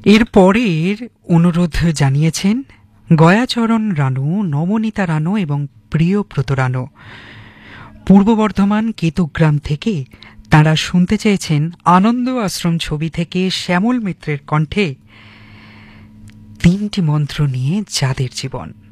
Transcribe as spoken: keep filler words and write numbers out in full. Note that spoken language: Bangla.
এরপরের অনুরোধ জানিয়েছেন গয়াচরণ রানু, নবনীতা রানু এবং প্রিয়ব্রত রানু। পূর্ব বর্ধমান কেতুগ্রাম থেকে তাঁরা শুনতে চেয়েছেন আনন্দ আশ্রম ছবি থেকে শ্যামল মিত্রের কণ্ঠে তিনটি মন্ত্র নিয়ে যাদের জীবন।